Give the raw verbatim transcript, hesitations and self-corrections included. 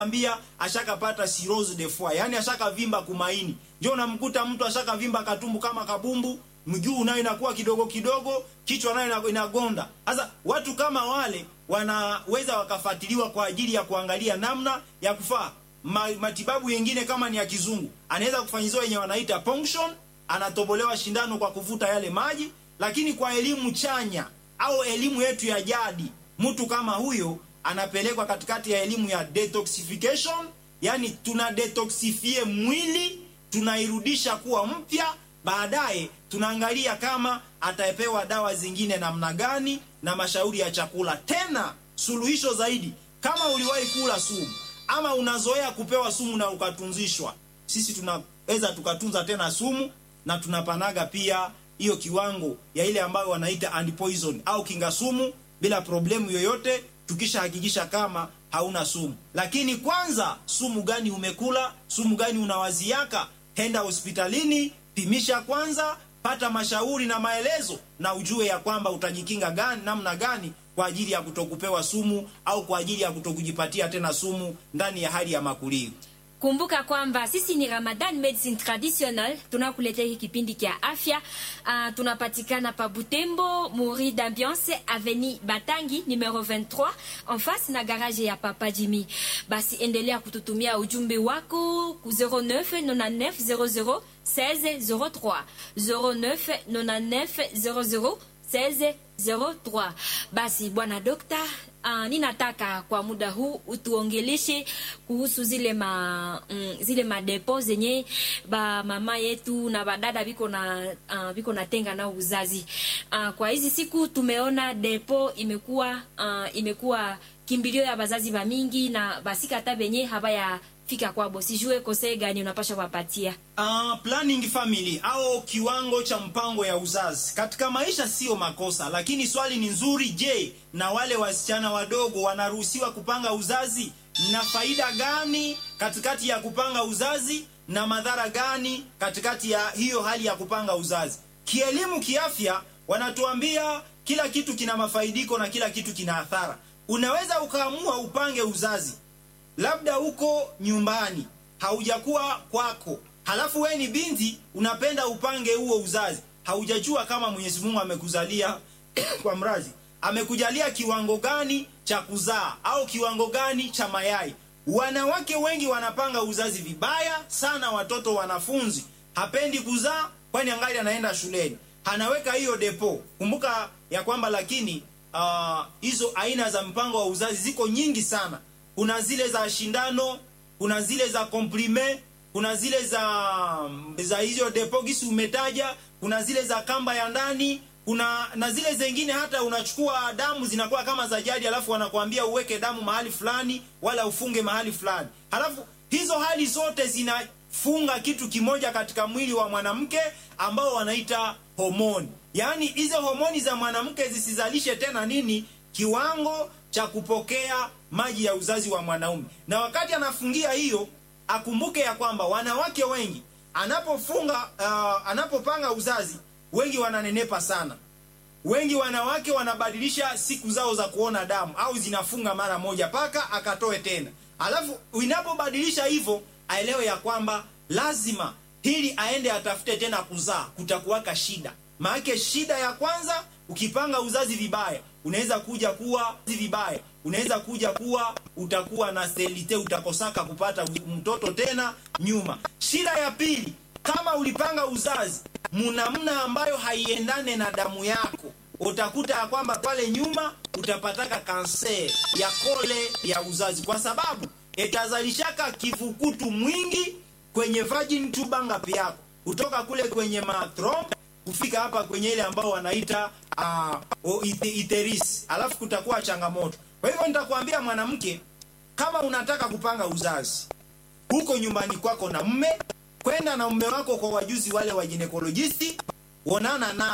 ambia ashakapata cirrhose de foie, yani ashakavimba kumaini. Ndio unamkuta mtu ashakavimba katumbu kama kabumbu, mguu nayo inakuwa kidogo kidogo, kichwa nayo inagonda. Sasa watu kama wale wanaweza wakafuatiliwa kwa ajili ya kuangalia namna ya kufaa. Matibabu yengine kama ni ya kizungu, anaweza kufanyizwa yenye wanaita ponction, anatobolewa shindano kwa kuvuta yale maji. Lakini kwa elimu chanya au elimu yetu ya jadi, mtu kama huyo anapelekwa katikati ya elimu ya detoxification, yani tuna detoxifie mwili, tunairudisha kuwa mpya. Baadaye tunaangalia kama atapewa dawa zingine namna gani na mashauri ya chakula. Tena suluhisho zaidi, kama uliwahi kula sumu ama unazoea kupewa sumu na ukatunzishwa, sisi tunaweza tukatunza tena sumu na tunapanaga pia hiyo kiwango ya ile ambayo wanaita antipoison au kinga sumu bila problemu yoyote, tukisha hakikisha kama hauna sumu. Lakini kwanza, sumu gani umekula, sumu gani unawaziaka, henda hospitalini, pimisha kwanza, pata mashauri na maelezo na ujue ya kwamba utajikinga gani, namna gani kwa ajili ya kutokupewa sumu au kwa ajili ya kutokujipatia tena sumu ndani ya hali ya makulio. Kumbuka kwamba sisi ni Ramadan Medicine Traditional, tunakuletea hiki kipindi kia afya. Uh, tunapatikana pa Butembo, Muri d'Ambiance, Avenue Batangi, numero vingt-trois, en face na garage ya Papa Jimmy. Basi endelea kututumia ujumbe wako ku zero neuf nonante-neuf zero zero seize zero trois, zero neuf nonante-neuf zero zero seize zero trois. Basi bwana dokta, Uh, ninataka kwa muda huu utuongeleshe kuhusu zile ma mm, zile madepo zenye ba mama yetu na badada biko na uh, biko na tenga na uzazi. Uh, kwa hizi siku tumeona depo imekuwa uh, imekuwa kimbilio ya bazazi ba mingi na basika hata benye habaya fika kwabo. Sijue kose gani unapasha kuwapatia? Uh, planning family au kiwango cha mpango ya uzazi katika maisha sio makosa, lakini swali ni nzuri. Je, na wale wasichana wadogo wanaruhusiwa kupanga uzazi? Na faida gani katikati ya kupanga uzazi na madhara gani katikati ya hiyo hali ya kupanga uzazi? Kielimu, kiafya, wanatuambia kila kitu kina mafaidiko na kila kitu kina athara. Unaweza ukaamua upange uzazi, labda uko nyumbani, haujakuwa kwako, halafu we ni binti unapenda upange huo uzazi. Haujajua kama Mwenyezi Mungu amekuzalia kwa mrazi, amekujalia kiwango gani cha kuzaa au kiwango gani cha mayai. Wanawake wengi wanapanga uzazi vibaya sana. Watoto wanafunzi hapendi kuzaa kwani angali anaenda shuleni, anaweka hiyo depo. Kumbuka ya kwamba lakini uh, hizo aina za mpango wa uzazi ziko nyingi sana. Kuna zile za shindano, kuna zile za komplime, kuna zile za za hizo depogisi umetaja, kuna zile za kamba ya ndani, kuna na zile zingine hata unachukua damu zinakuwa kama za jadi, alafu wanakuambia uweke damu mahali fulani wala ufunge mahali fulani. Halafu hizo hali zote zinafunga kitu kimoja katika mwili wa mwanamke ambao wanaita homoni. Yaani hizo homoni za mwanamke zisizalishe tena nini? Kiwango cha kupokea maji ya uzazi wa mwanaume. Na wakati anafungia hiyo, akumbuke ya kwamba wanawake wengi anapofunga uh, anapopanga uzazi, wengi wananenepa sana. Wengi wanawake wanabadilisha siku zao za kuona damu au zinafunga mara moja paka akatoe tena. Alafu unapobadilisha hivyo, aelewe ya kwamba lazima hili aende atafute tena kuzaa, kutakuwaka shida. Maana shida ya kwanza, ukipanga uzazi vibaya, unaweza kuja kuwa vibaya, unaweza kuja kuwa utakuwa na sterilite, utakosaka kupata mtoto tena nyuma. Shida ya pili, kama ulipanga uzazi munamna ambayo haiendane na damu yako, utakuta ya kwamba pale nyuma utapataka kanser ya kole ya uzazi, kwa sababu itazalishaka kifukutu mwingi kwenye virgin tuba ngapi yako, kutoka kule kwenye matrom kufika hapa kwenye ile ambao wanaita uh, iteris. Alafu kutakuwa changamoto. Kwa hivyo nitakwambia mwanamke, kama unataka kupanga uzazi huko nyumbani kwako na mume, kwenda na mume wako kwa wajuzi wale wa gynecologists, onana na